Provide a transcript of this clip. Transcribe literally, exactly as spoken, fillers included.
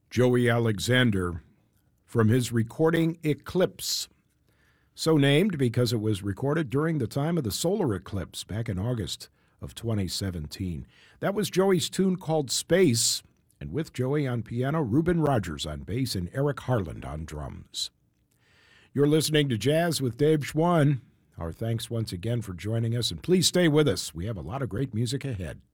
Joey Alexander from his recording Eclipse, so named because it was recorded during the time of the solar eclipse back in August of twenty seventeen. That was Joey's tune called Space, and with Joey on piano, Reuben Rogers on bass, and Eric Harland on drums. You're listening to Jazz with Dave Schwann. Our thanks once again for joining us, and please stay with us. We have a lot of great music ahead.